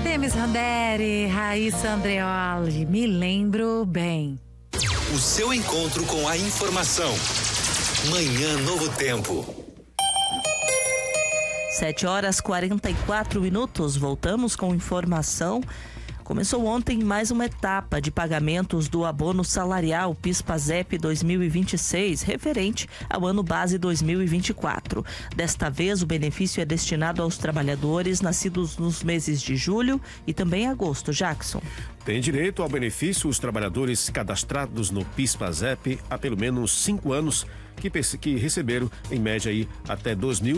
Demis Randeri, Raíssa Andreoli, me lembro bem. O seu encontro com a informação. Manhã Novo Tempo. 7h44, voltamos com informação. Começou ontem mais uma etapa de pagamentos do abono salarial PIS/PASEP 2026, referente ao ano base 2024. Desta vez, o benefício é destinado aos trabalhadores nascidos nos meses de julho e também agosto. Jackson. Tem direito ao benefício os trabalhadores cadastrados no PIS/PASEP há pelo menos 5 anos, que receberam, em média, até R$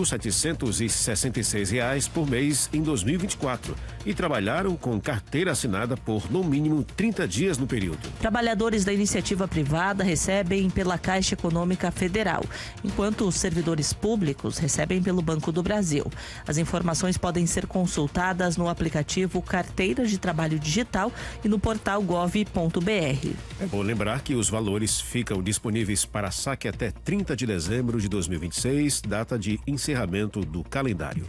2.766 por mês em 2024 e trabalharam com carteira assinada por, no mínimo, 30 dias no período. Trabalhadores da iniciativa privada recebem pela Caixa Econômica Federal, enquanto os servidores públicos recebem pelo Banco do Brasil. As informações podem ser consultadas no aplicativo Carteira de Trabalho Digital e no portal gov.br. É bom lembrar que os valores ficam disponíveis para saque até 30 de dezembro de 2026, data de encerramento do calendário.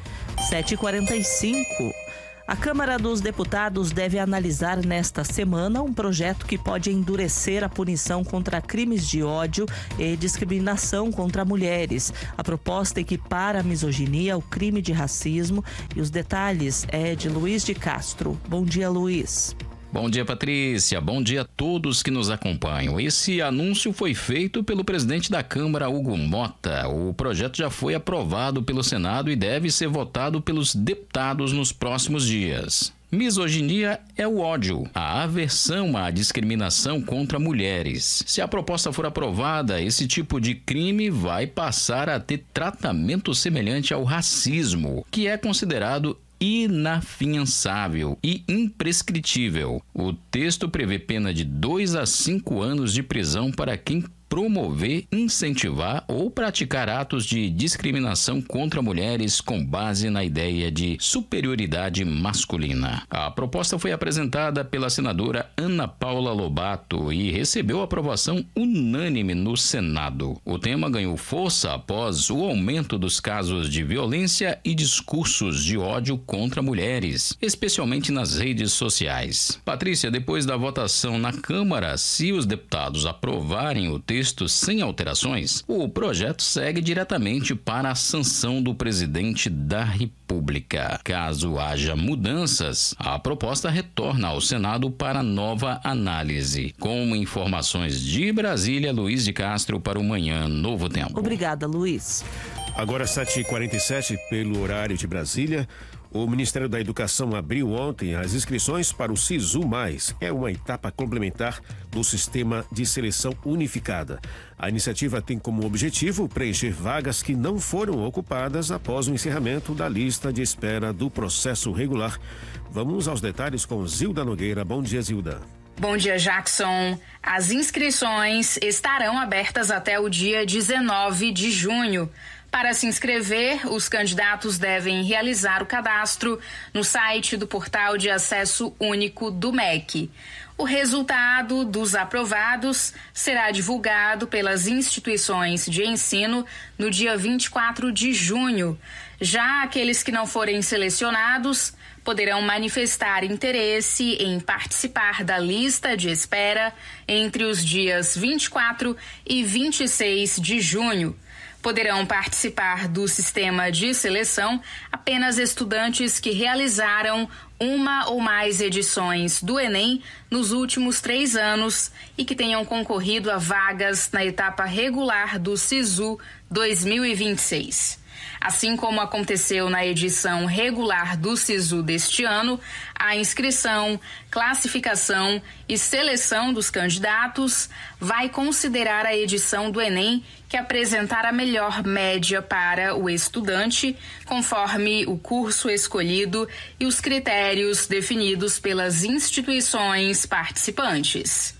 7h45. A Câmara dos Deputados deve analisar nesta semana um projeto que pode endurecer a punição contra crimes de ódio e discriminação contra mulheres. A proposta equipara a misoginia ao crime de racismo e os detalhes é de Luiz de Castro. Bom dia, Luiz. Bom dia, Patrícia. Bom dia a todos que nos acompanham. Esse anúncio foi feito pelo presidente da Câmara, Hugo Mota. O projeto já foi aprovado pelo Senado e deve ser votado pelos deputados nos próximos dias. Misoginia é o ódio, a aversão à discriminação contra mulheres. Se a proposta for aprovada, esse tipo de crime vai passar a ter tratamento semelhante ao racismo, que é considerado inafiançável e imprescritível. O texto prevê pena de 2 a 5 anos de prisão para quem promover, incentivar ou praticar atos de discriminação contra mulheres com base na ideia de superioridade masculina. A proposta foi apresentada pela senadora Ana Paula Lobato e recebeu aprovação unânime no Senado. O tema ganhou força após o aumento dos casos de violência e discursos de ódio contra mulheres, especialmente nas redes sociais. Patrícia, depois da votação na Câmara, se os deputados aprovarem o texto sem alterações, o projeto segue diretamente para a sanção do presidente da República. Caso haja mudanças, a proposta retorna ao Senado para nova análise. Com informações de Brasília, Luiz de Castro para o Manhã Novo Tempo. Obrigada, Luiz. Agora 7h47 pelo horário de Brasília. O Ministério da Educação abriu ontem as inscrições para o SISU+, é uma etapa complementar do Sistema de Seleção Unificada. A iniciativa tem como objetivo preencher vagas que não foram ocupadas após o encerramento da lista de espera do processo regular. Vamos aos detalhes com Zilda Nogueira. Bom dia, Zilda. Bom dia, Jackson. As inscrições estarão abertas até o dia 19 de junho. Para se inscrever, os candidatos devem realizar o cadastro no site do Portal de Acesso Único do MEC. O resultado dos aprovados será divulgado pelas instituições de ensino no dia 24 de junho. Já aqueles que não forem selecionados poderão manifestar interesse em participar da lista de espera entre os dias 24 e 26 de junho. Poderão participar do sistema de seleção apenas estudantes que realizaram uma ou mais edições do Enem nos últimos 3 anos e que tenham concorrido a vagas na etapa regular do SISU 2026. Assim como aconteceu na edição regular do SISU deste ano, a inscrição, classificação e seleção dos candidatos vai considerar a edição do Enem que apresentar a melhor média para o estudante, conforme o curso escolhido e os critérios definidos pelas instituições participantes.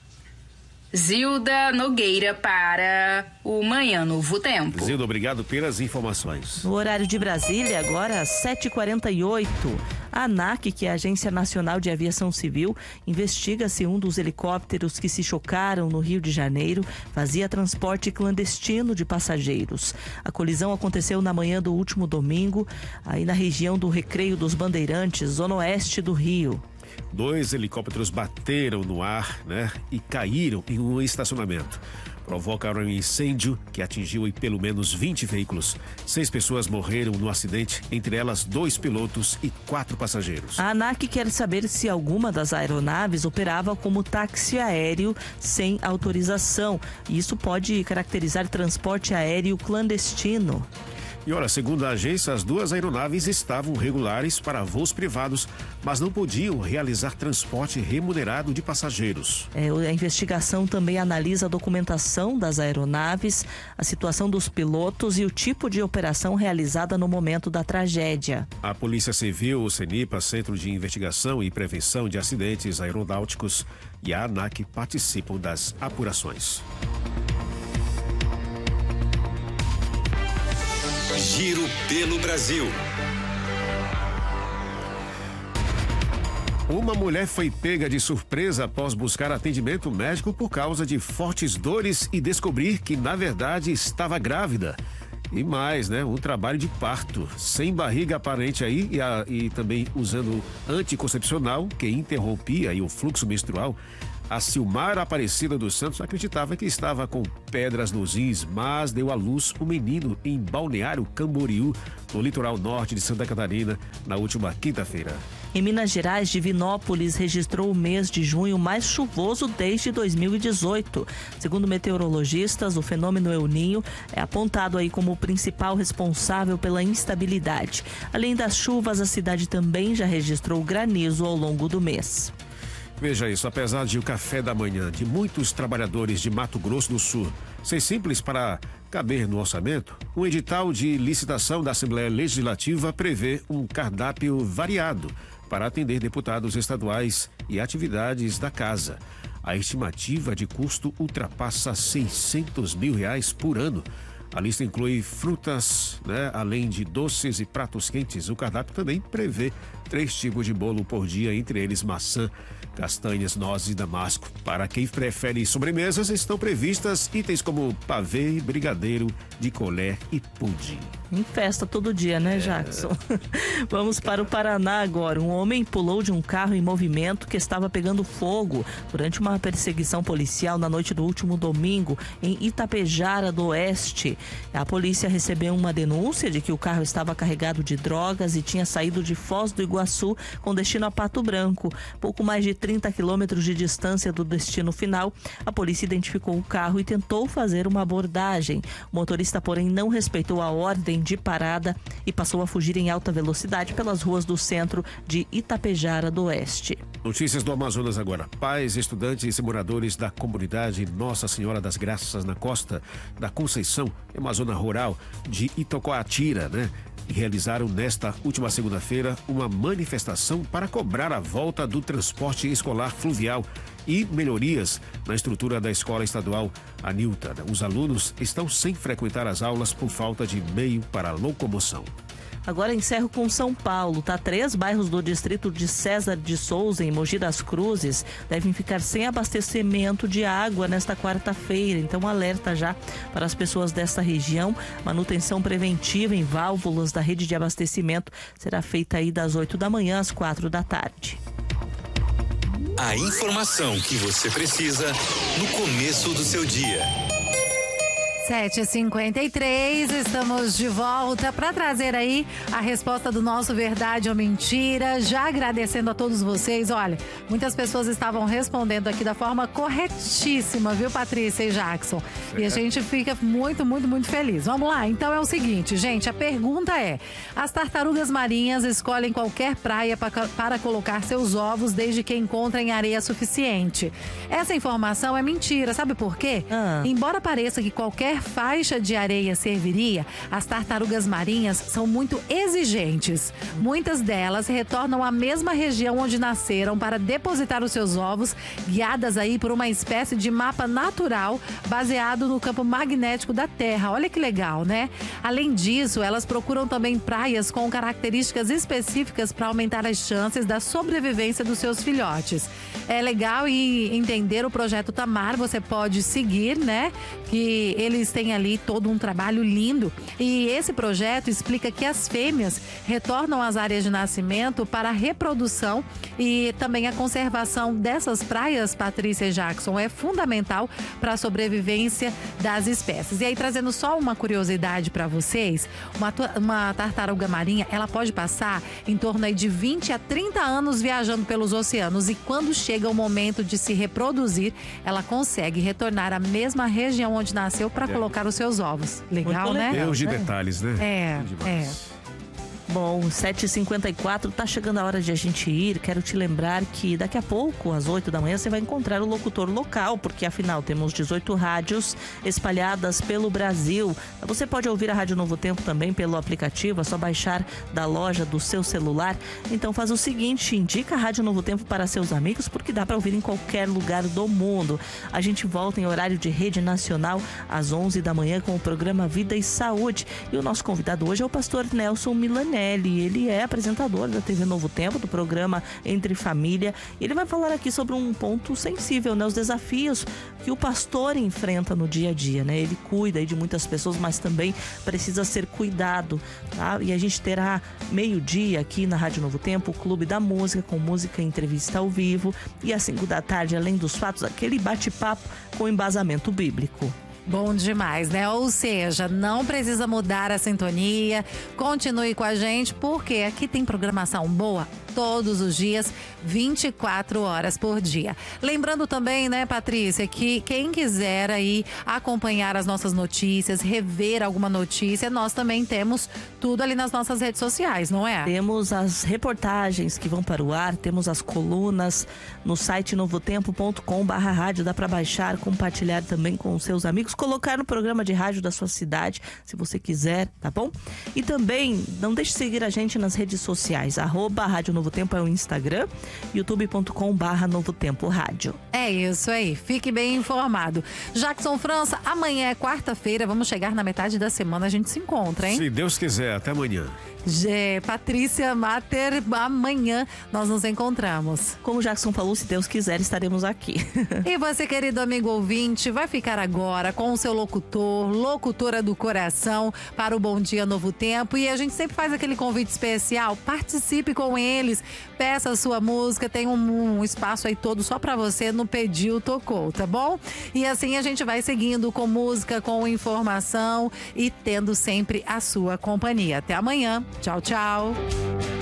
Zilda Nogueira para o Manhã Novo Tempo. Zilda, obrigado pelas informações. No horário de Brasília, agora 7h48. A ANAC, que é a Agência Nacional de Aviação Civil, investiga se um dos helicópteros que se chocaram no Rio de Janeiro fazia transporte clandestino de passageiros. A colisão aconteceu na manhã do último domingo, aí na região do Recreio dos Bandeirantes, zona oeste do Rio. 2 helicópteros bateram no ar, e caíram em um estacionamento. Provocaram um incêndio que atingiu pelo menos 20 veículos. 6 pessoas morreram no acidente, entre elas 2 pilotos e 4 passageiros. A ANAC quer saber se alguma das aeronaves operava como táxi aéreo sem autorização. Isso pode caracterizar transporte aéreo clandestino. E olha, segundo a agência, as 2 aeronaves estavam regulares para voos privados, mas não podiam realizar transporte remunerado de passageiros. A investigação também analisa a documentação das aeronaves, a situação dos pilotos e o tipo de operação realizada no momento da tragédia. A Polícia Civil, o CENIPA, Centro de Investigação e Prevenção de Acidentes Aeronáuticos, e a ANAC participam das apurações. Giro pelo Brasil. Uma mulher foi pega de surpresa após buscar atendimento médico por causa de fortes dores e descobrir que, na verdade, estava grávida. E mais, um trabalho de parto, sem barriga aparente aí e também usando anticoncepcional que interrompia aí o fluxo menstrual. A Silmara Aparecida dos Santos acreditava que estava com pedras nos rins, mas deu à luz um menino em Balneário Camboriú, no litoral norte de Santa Catarina, na última quinta-feira. Em Minas Gerais, Divinópolis registrou o mês de junho mais chuvoso desde 2018. Segundo meteorologistas, o fenômeno El Niño é apontado aí como o principal responsável pela instabilidade. Além das chuvas, a cidade também já registrou granizo ao longo do mês. Veja isso, apesar de o café da manhã de muitos trabalhadores de Mato Grosso do Sul ser simples para caber no orçamento, um edital de licitação da Assembleia Legislativa prevê um cardápio variado para atender deputados estaduais e atividades da casa. A estimativa de custo ultrapassa R$600 mil por ano. A lista inclui frutas, além de doces e pratos quentes. O cardápio também prevê 3 tipos de bolo por dia, entre eles maçã, castanhas, nozes e damasco. Para quem prefere sobremesas, estão previstas itens como pavê, brigadeiro, de colher e pudim. Em festa todo dia, né, Jackson? Vamos para o Paraná agora. Um homem pulou de um carro em movimento que estava pegando fogo durante uma perseguição policial na noite do último domingo em Itapejara do Oeste. A polícia recebeu uma denúncia de que o carro estava carregado de drogas e tinha saído de Foz do Iguaçu com destino a Pato Branco. Pouco mais de 30 quilômetros de distância do destino final, a polícia identificou o carro e tentou fazer uma abordagem. O motorista, porém, não respeitou a ordem de parada e passou a fugir em alta velocidade pelas ruas do centro de Itapejara do Oeste. Notícias do Amazonas agora. Pais, estudantes e moradores da comunidade Nossa Senhora das Graças na costa da Conceição, uma zona rural de Itocoatira, realizaram nesta última segunda-feira uma manifestação para cobrar a volta do transporte escolar fluvial e melhorias na estrutura da escola estadual Anilta. Os alunos estão sem frequentar as aulas por falta de meio para locomoção. Agora encerro com São Paulo, 3 bairros do distrito de César de Souza, em Mogi das Cruzes, devem ficar sem abastecimento de água nesta quarta-feira. Então, alerta já para as pessoas desta região. Manutenção preventiva em válvulas da rede de abastecimento será feita aí das 8 da manhã às 4 da tarde. A informação que você precisa no começo do seu dia. 7h53, estamos de volta para trazer aí a resposta do nosso Verdade ou Mentira. Já agradecendo a todos vocês. Olha, muitas pessoas estavam respondendo aqui da forma corretíssima, viu, Patrícia e Jackson? E a gente fica muito, muito, muito feliz. Vamos lá? Então é o seguinte, gente, a pergunta é: as tartarugas marinhas escolhem qualquer praia para colocar seus ovos desde que encontrem areia suficiente. Essa informação é mentira, sabe por quê? Embora pareça que qualquer qualquer faixa de areia serviria, as tartarugas marinhas são muito exigentes. Muitas delas retornam à mesma região onde nasceram para depositar os seus ovos, guiadas aí por uma espécie de mapa natural baseado no campo magnético da Terra. Olha que legal, né? Além disso, elas procuram também praias com características específicas para aumentar as chances da sobrevivência dos seus filhotes. É legal e entender o projeto Tamar, você pode seguir, né? Que eles têm ali todo um trabalho lindo. E esse projeto explica que as fêmeas retornam às áreas de nascimento para a reprodução e também a conservação dessas praias, Patrícia e Jackson, é fundamental para a sobrevivência das espécies. E aí, trazendo só uma curiosidade para vocês, uma tartaruga marinha, ela pode passar em torno aí de 20 a 30 anos viajando pelos oceanos e quando chega o momento de se reproduzir, ela consegue retornar à mesma região onde nasceu para colocar os seus ovos. Legal, né? Deus de detalhes, né? É. Bom, 7h54, tá chegando a hora de a gente ir. Quero te lembrar que daqui a pouco, às 8 da manhã, você vai encontrar o locutor local, porque afinal temos 18 rádios espalhadas pelo Brasil. Você pode ouvir a Rádio Novo Tempo também pelo aplicativo, é só baixar da loja do seu celular. Então faz o seguinte, indica a Rádio Novo Tempo para seus amigos, porque dá para ouvir em qualquer lugar do mundo. A gente volta em horário de rede nacional às 11 da manhã com o programa Vida e Saúde. E o nosso convidado hoje é o pastor Nelson Milanelli. Ele é apresentador da TV Novo Tempo, do programa Entre Família. E ele vai falar aqui sobre um ponto sensível, né? Os desafios que o pastor enfrenta no dia a dia, né? Ele cuida aí de muitas pessoas, mas também precisa ser cuidado, tá? E a gente terá meio-dia aqui na Rádio Novo Tempo, o Clube da Música, com música e entrevista ao vivo. E às 5 da tarde, além dos fatos, aquele bate-papo com embasamento bíblico. Bom demais, né? Ou seja, não precisa mudar a sintonia. Continue com a gente, porque aqui tem programação boa todos os dias, 24 horas por dia. Lembrando também, né, Patrícia, que quem quiser aí acompanhar as nossas notícias, rever alguma notícia, nós também temos tudo ali nas nossas redes sociais, não é? Temos as reportagens que vão para o ar, temos as colunas no site novotempo.com/rádio, dá para baixar, compartilhar também com os seus amigos, colocar no programa de rádio da sua cidade, se você quiser, tá bom? E também, não deixe de seguir a gente nas redes sociais, @Rádio Novo Tempo é o Instagram, youtube.com/Novo Tempo Rádio. É isso aí, fique bem informado. Jackson França, amanhã é quarta-feira, vamos chegar na metade da semana, a gente se encontra, hein? Se Deus quiser, até amanhã. Patrícia Mater, amanhã nós nos encontramos. Como o Jackson falou, se Deus quiser, estaremos aqui. E você, querido amigo ouvinte, vai ficar agora com o seu locutor, locutora do coração, para o Bom Dia Novo Tempo. E a gente sempre faz aquele convite especial, participe com eles, peça a sua música, tem um espaço aí todo só para você no Pediu, Tocou, tá bom? E assim a gente vai seguindo com música, com informação e tendo sempre a sua companhia. Até amanhã. Tchau, tchau.